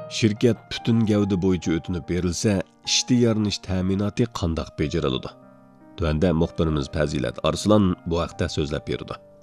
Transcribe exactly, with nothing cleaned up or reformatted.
Şirket bütün gavda bo'yicha o'tinib berilsa, ishni yarnish ta'minoti qandoq bejiriladi? Tuanda muxbirimiz Fazilat Arslan bu haqda so'zlab berdi.